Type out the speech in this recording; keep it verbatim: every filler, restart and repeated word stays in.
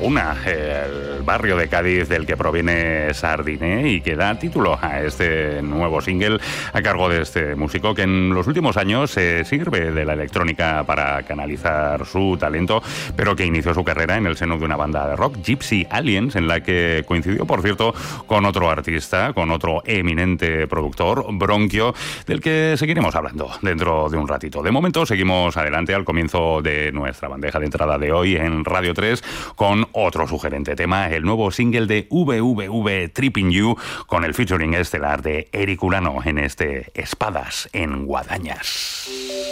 Laguna, el barrio de Cádiz del que proviene Sardiné y que da título a este nuevo single a cargo de este músico que en los últimos años se sirve de la electrónica para canalizar su talento, pero que inició su carrera en el seno de una banda de rock, Gypsy Aliens, en la que coincidió, por cierto, con otro artista, con otro eminente productor, Bronquio, del que seguiremos hablando dentro de un ratito. De momento seguimos adelante al comienzo de nuestra bandeja de entrada de hoy en Radio tres con otro sugerente tema, el nuevo single de V V V Tripping You, con el featuring estelar de Eric Ulano en este Espadas en Guadañas.